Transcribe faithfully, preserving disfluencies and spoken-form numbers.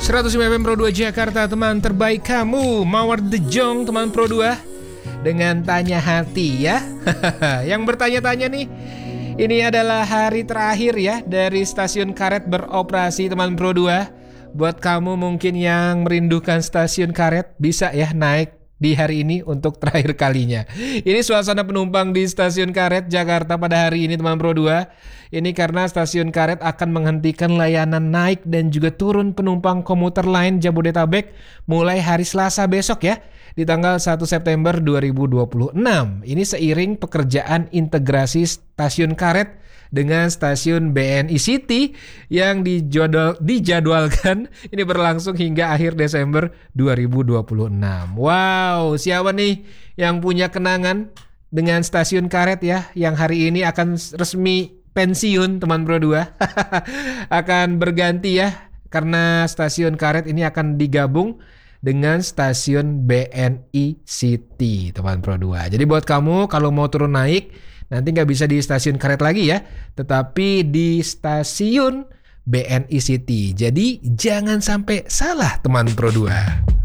seratus lima F M Pro dua Jakarta, teman terbaik kamu. Mawar The Jong, teman Pro dua. Dengan tanya hati ya. Yang bertanya-tanya nih, ini adalah hari terakhir ya dari stasiun karet beroperasi, teman Pro dua. Buat kamu mungkin yang merindukan stasiun karet, bisa ya naik di hari ini untuk terakhir kalinya. Ini suasana penumpang di stasiun karet Jakarta pada hari ini, teman Pro dua. Ini karena stasiun karet akan menghentikan layanan naik dan juga turun penumpang komuter lain Jabodetabek mulai hari Selasa besok ya, di tanggal satu September dua ribu dua puluh enam. Ini seiring pekerjaan integrasi stasiun karet dengan stasiun B N I City yang dijadwal, dijadwalkan ini berlangsung hingga akhir Desember dua ribu dua puluh enam. Wow, siapa nih yang punya kenangan dengan stasiun karet ya, yang hari ini akan resmi pensiun, teman Pro dua. Akan berganti ya, karena stasiun karet ini akan digabung dengan stasiun B N I City, teman Pro dua. Jadi buat kamu kalau mau turun naik, nanti nggak bisa di stasiun karet lagi ya, tetapi di stasiun B N I City. Jadi jangan sampai salah, teman Pro dua.